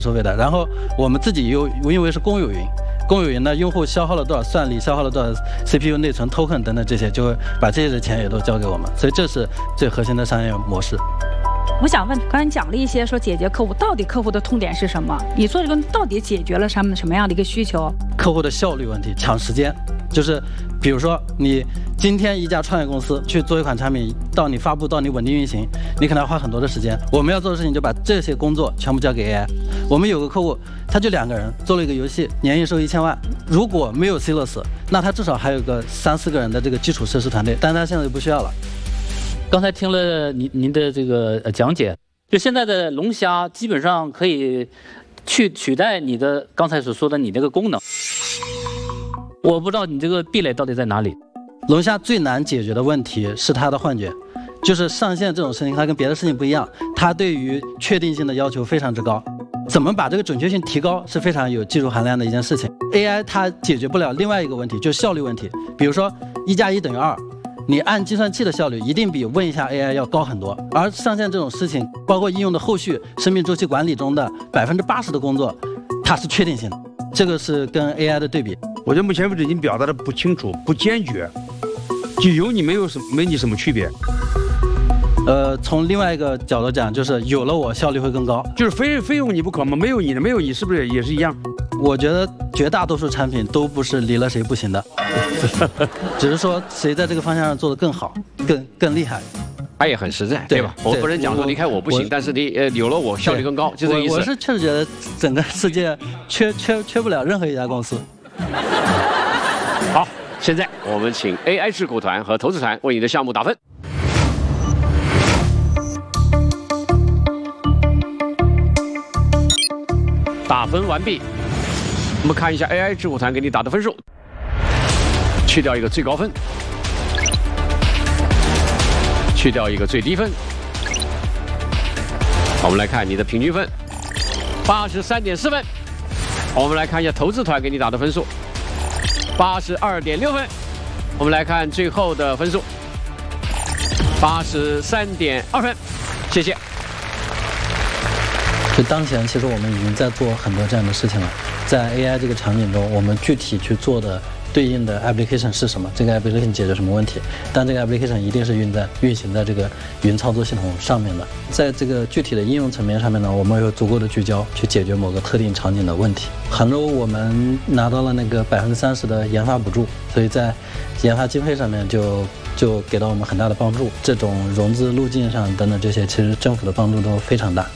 收费的。然后我们自己因为是公有云，公有云呢，用户消耗了多少算力，消耗了多少 CPU 内存 token 等等这些，就会把这些的钱也都交给我们。所以这是最核心的商业模式。 我想问，刚才你讲了一些说解决客户到底客户的痛点是什么？你做这个到底解决了他们什么样的一个需求？ 客户的效率问题，抢时间，就是比如说你今天一家创业公司去做一款产品，到你发布到你稳定运行，你可能要花很多的时间。我们要做的事情就把这些工作全部交给 AI。我们有个客户，他就2个人做了一个游戏，年营收1000万。如果没有 Silos， 那他至少还有个3、4个人的这个基础设施团队，但他现在就不需要了。 刚才听了您的这个讲解，就现在的龙虾基本上可以取代你的刚才所说的你这个功能。我不知道你这个壁垒到底在哪里。 龙虾最难解决的问题是它的幻觉，就是上线这种事情，它跟别的事情不一样，它对于确定性的要求非常之高。怎么把这个准确性提高是非常有技术含量的一件事情。AI 它解决不了另外一个问题，就是效率问题。比如说1+1等于2。你按计算器的效率一定比问一下 AI 要高很多，而上线这种事情，包括应用的后续生命周期管理中的80%的工作，它是确定性的，这个是跟 AI 的对比。 我觉得目前为止已经表达的不清楚、不坚决，就有你没你什么区别？ 从另外一个角度讲，就是有了我效率会更高， 就是非用你不可吗？没有你是不是也是一样？ 我觉得绝大多数产品都不是离了谁不行的，只是说谁在这个方向上做得更好、更厉害。 他也很实在，对吧？我不能讲说离开我不行，但是你有了我效率更高，就这个意思。 我是确实觉得整个世界缺不了任何一家公司。 好，现在我们请 AI 智库团和投资团为你的项目打分。打分完毕，我们看一下 AI 智库团给你打的分数，去掉一个最高分，去掉一个最低分。我们来看你的平均分，83.4分。我们来看一下投资团给你打的分数，82.6分。我们来看最后的分数，83.2分。谢谢。 就当前，其实我们已经在做很多这样的事情了。在 AI 这个场景中，我们具体去做的对应的 application 是什么？这个 application 解决什么问题？但这个 application 一定是运行在这个云操作系统上面的。在这个具体的应用层面上面呢，我们有足够的聚焦去解决某个特定场景的问题。杭州我们拿到了那个30%的研发补助，所以在研发经费上面就给到我们很大的帮助。这种融资路径上等等这些，其实政府的帮助都非常大。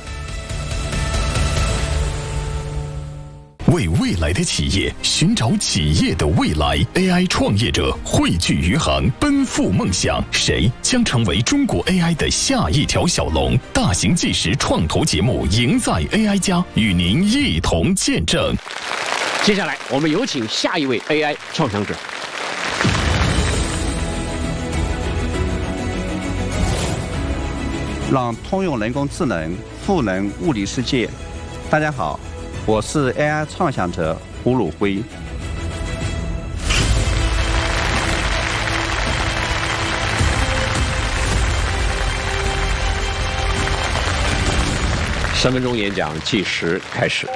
为未来的企业寻找企业的未来 ，AI 创业者汇聚余杭，奔赴梦想。谁将成为中国 AI 的下一条小龙？大型纪实创投节目《赢在 AI 家》与您一同见证。 接下来，我们有请下一位 AI 创想者。 让通用人工智能赋能物理世界。大家好。我是 AI 创想者胡鲁辉。 3分钟演讲计时开始。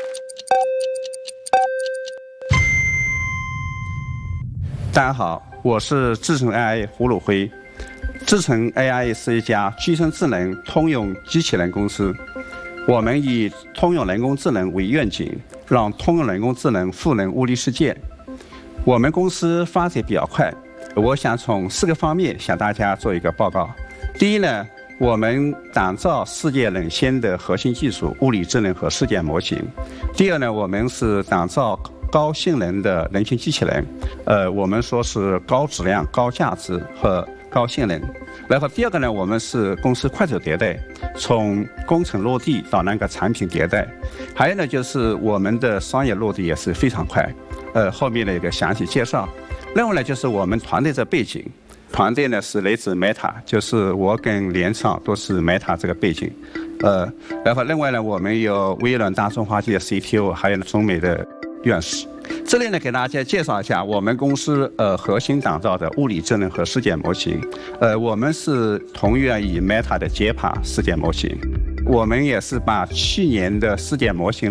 大家好，我是智诚 AI 胡鲁辉。智诚 AI 是一家具身智能通用机器人公司。我们以通用人工智能为愿景，让通用人工智能赋能物理世界。我们公司发展比较快，我想从4个方面向大家做一个报告。第一呢，我们打造世界领先的核心技术物理智能和事件模型。第二呢，我们是打造高性能的人形机器人，我们说是高质量、高价值和高性能。然后第二个呢，我们是公司快速迭代，从工程落地到那个产品迭代。还有呢，就是我们的商业落地也是非常快，后面的一个详细介绍。另外呢，就是我们团队的背景，团队呢是来自 Meta， 就是我跟联创都是 Meta 这个背景。然后另外呢，我们有微软大中华区的 CTO， 还有中美的院士。这里呢，给大家介绍一下我们公司核心打造的物理智能和事件模型。我们是同源于 Meta 的 JPA 事件模型。 我们也是把去年的试点模型